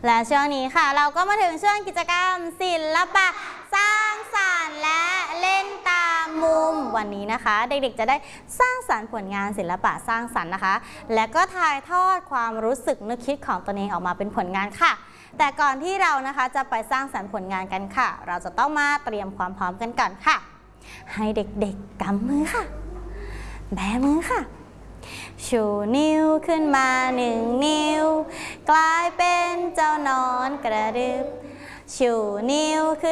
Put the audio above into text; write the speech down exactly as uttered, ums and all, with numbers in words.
และช่วงนี้ค่ะเราก็มาถึงช่วงกิจกรรมศิลปะสร้างสรรค์และเล่นตามมุมวันนี้นะคะเด็กๆจะได้สร้างสรรค์ผลงานศิลปะสร้างสรรค์นะคะและก็ถ่ายทอดความรู้สึกนึกคิดของตนเองออกมาเป็นผลงานค่ะแต่ก่อนที่เรานะคะจะไปสร้างสรรค์ผลงานกันค่ะเราจะต้องมาเตรียมความพร้อมกันก่อนค่ะให้เด็กๆกำมือค่ะแบมือค่ะชูนิ้วขึ้นมาหนึ่งนิ้วกลายเป็นเจ้านอนกระดึบชูนิ้วขึ้น